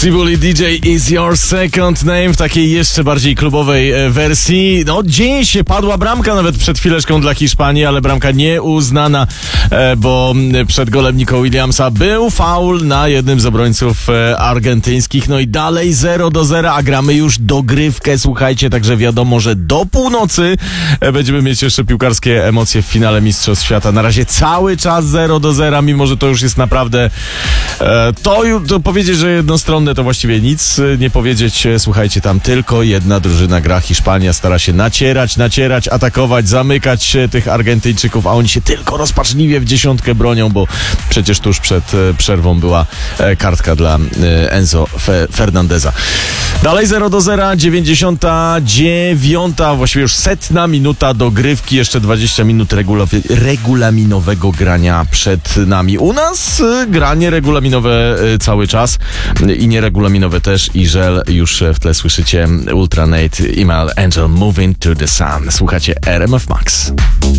Sibuli DJ Is Your Second Name w takiej jeszcze bardziej klubowej wersji. No, dzieje się, padła bramka nawet przed chwileczką dla Hiszpanii, ale bramka nieuznana, bo przed golem Nico Williamsa był faul na jednym z obrońców argentyńskich. No i dalej 0-0, a gramy już dogrywkę, słuchajcie, także wiadomo, że do północy będziemy mieć jeszcze piłkarskie emocje w finale Mistrzostw Świata. Na razie cały czas 0-0, mimo że to już jest naprawdę to powiedzieć, że jednostronne to właściwie nic nie powiedzieć. Słuchajcie, tam tylko jedna drużyna gra. Hiszpania stara się nacierać, atakować, zamykać tych Argentyńczyków, a oni się tylko rozpaczliwie w dziesiątkę bronią, bo przecież tuż przed przerwą była kartka dla Enzo Fernandeza. Dalej 0-0, 99, właściwie już 100 minuta dogrywki, jeszcze 20 minut regulaminowego grania przed nami. U nas granie regulaminowe cały czas i nieregulaminowe też, i żel już w tle słyszycie Ultra Nate, Email Angel, Moving to the Sun. Słuchacie RMF Max.